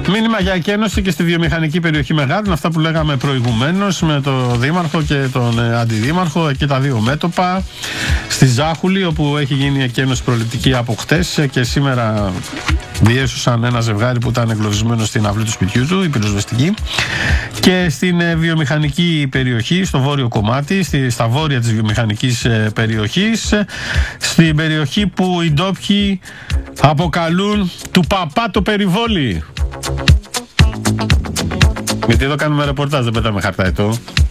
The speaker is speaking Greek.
Μήνυμα για εκένωση και στη βιομηχανική περιοχή Μεγάδων, αυτά που λέγαμε προηγουμένως με τον Δήμαρχο και τον Αντιδήμαρχο, εκεί τα δύο μέτωπα. Στη Ζάχουλη, όπου έχει γίνει εκένωση προληπτική από χτες και σήμερα διέσωσαν ένα ζευγάρι που ήταν εγκλωβισμένο στην αυλή του σπιτιού του, η πυροσβεστική. Και στην βιομηχανική περιοχή, στο βόρειο κομμάτι, στα βόρεια της βιομηχανικής περιοχής, στην περιοχή που οι ντόπιοι αποκαλούν του παπά το περιβόλι. Γιατί εδώ κάνουμε ρεπορτάζ, δεν πετάμε χαρτά εδώ.